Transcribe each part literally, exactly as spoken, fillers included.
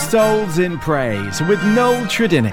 Souls in Praise with Noel Tredinnick.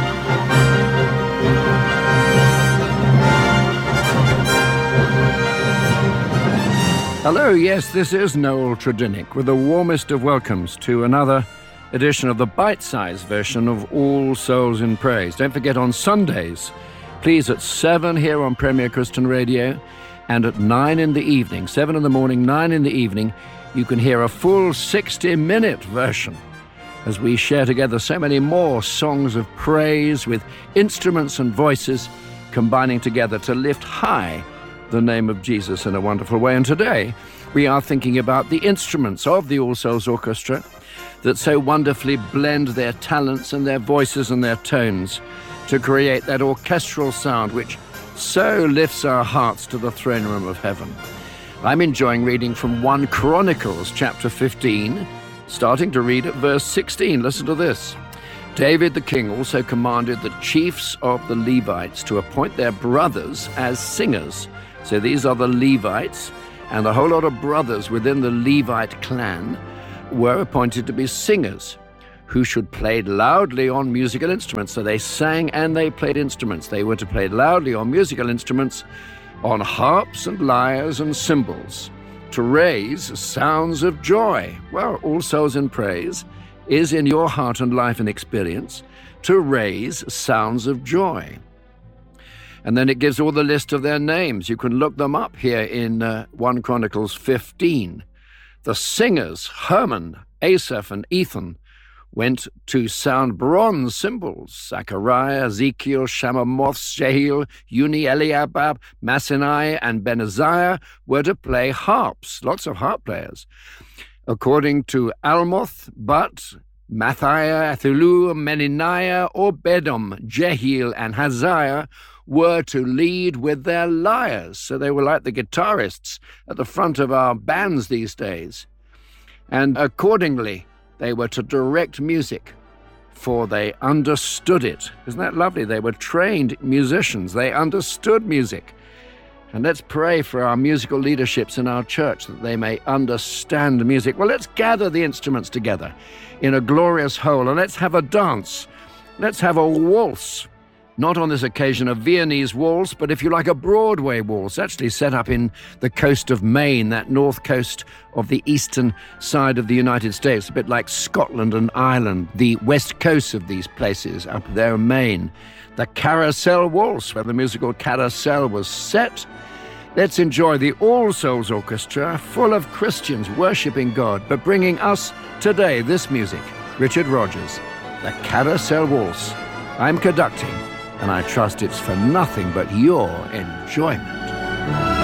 Hello, yes, this is Noel Tredinnick with the warmest of welcomes to another edition of the bite-sized version of All Souls in Praise. Don't forget on Sundays, please at seven here on Premier Christian Radio, and at nine in the evening, seven in the morning, nine in the evening, you can hear a full sixty-minute version as we share together so many more songs of praise with instruments and voices combining together to lift high the name of Jesus in a wonderful way. And today we are thinking about the instruments of the All Souls Orchestra that so wonderfully blend their talents and their voices and their tones to create that orchestral sound which so lifts our hearts to the throne room of heaven. I'm enjoying reading from First Chronicles chapter fifteen, starting to read at verse sixteen. Listen to this. David the king also commanded the chiefs of the Levites to appoint their brothers as singers. So these are the Levites, and a whole lot of brothers within the Levite clan were appointed to be singers who should play loudly on musical instruments. So they sang and they played instruments. They were to play loudly on musical instruments, on harps and lyres and cymbals, to raise sounds of joy. Well, All Souls in Praise is in your heart and life and experience to raise sounds of joy. And then it gives all the list of their names. You can look them up here in uh, First Chronicles fifteen. The singers, Herman, Asaph, and Ethan, went to sound bronze cymbals. Zechariah, Ezekiel, Shamamoth, Jehiel, Uni, Eliabab, Masenai, and Benaziah were to play harps. Lots of harp players. According to Almoth, but Mathiah, Athulu, Meniniah, Obedom, Jehiel, and Haziah were to lead with their lyres. So they were like the guitarists at the front of our bands these days. And accordingly, they were to direct music, for they understood it. Isn't that lovely? They were trained musicians. They understood music. And let's pray for our musical leaderships in our church that they may understand music. Well, let's gather the instruments together in a glorious whole, and let's have a dance. Let's have a waltz. Not on this occasion a Viennese waltz, but if you like a Broadway waltz, actually set up in the coast of Maine, that north coast of the eastern side of the United States, a bit like Scotland and Ireland, the west coast of these places up there in Maine. The Carousel Waltz, where the musical Carousel was set. Let's enjoy the All Souls Orchestra, full of Christians worshiping God, but bringing us today this music. Richard Rogers, the Carousel Waltz. I'm conducting, and I trust it's for nothing but your enjoyment.